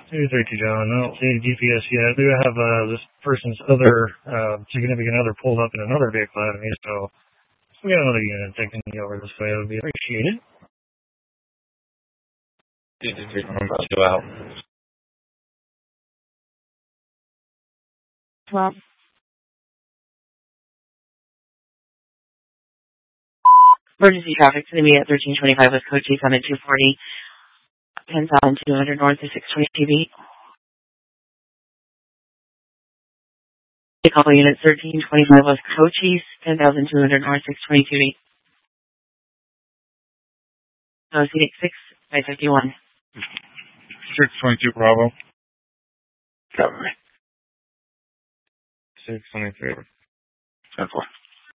232 John. I don't see any GPS yet. I do have this person's other significant other pulled up in another vehicle out of me, so if we got another unit taking me over this way, it would be appreciated. 223 John, about to go out. Well. Emergency traffic to the immediate 1325 West Coast Chase on at 240, 10,200 north of 620 TV. A couple units 1325 West Coast Chase, 10,200 north 620 TV. No, Phoenix 6, 551. 622 Bravo. Cover. 623. 10-4.